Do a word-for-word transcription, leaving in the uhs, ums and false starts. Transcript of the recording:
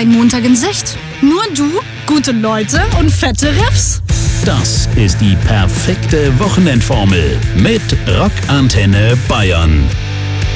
Ein Montag in Sicht. Nur du, gute Leute und fette Riffs. Das ist die perfekte Wochenendformel mit Rock Antenne Bayern.